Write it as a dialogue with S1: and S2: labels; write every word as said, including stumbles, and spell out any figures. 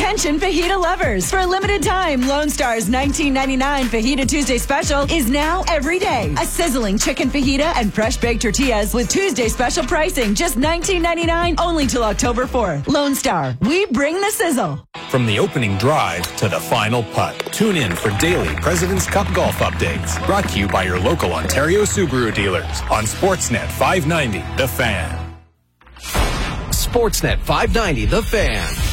S1: Attention fajita lovers. For a limited time, Lone Star's nineteen ninety-nine Fajita Tuesday special is now every day. A sizzling chicken fajita and fresh baked tortillas with Tuesday special pricing, just nineteen ninety-nine, only till October fourth. Lone Star, we bring the sizzle.
S2: From the opening drive to the final putt, tune in for daily President's Cup golf updates. Brought to you by your local Ontario Subaru dealers on Sportsnet five ninety, The Fan.
S3: Sportsnet five ninety, The Fan.